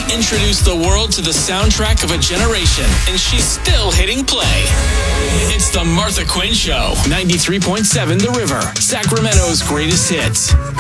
introduced the world to the soundtrack of a generation, and she's still hitting play. It's the Martha Quinn Show, 93.7 The River, Sacramento's greatest hits.